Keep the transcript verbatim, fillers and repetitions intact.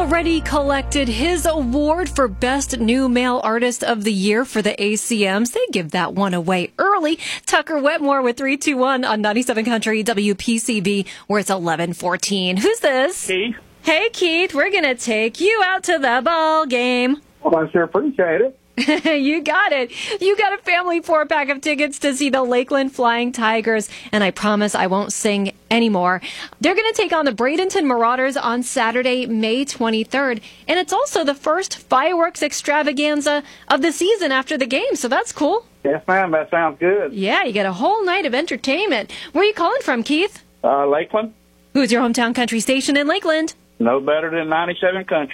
already collected his award for Best New Male Artist of the Year for the A C Ms. They give that one away early. Tucker Wetmore with three two one on ninety-seven Country W P C B, where it's eleven fourteen. Who's this? Keith. Hey, Keith, we're going to take you out to the ball game. Well, I sure appreciate it. You got it. You got a family four-pack of tickets to see the Lakeland Flying Tigers, and I promise I won't sing anymore. They're going to take on the Bradenton Marauders on Saturday, May twenty-third, and it's also the first fireworks extravaganza of the season after the game, so that's cool. Yes, ma'am. That sounds good. Yeah, you get a whole night of entertainment. Where are you calling from, Keith? Uh, Lakeland. Who's your hometown country station in Lakeland? No better than ninety-seven Country.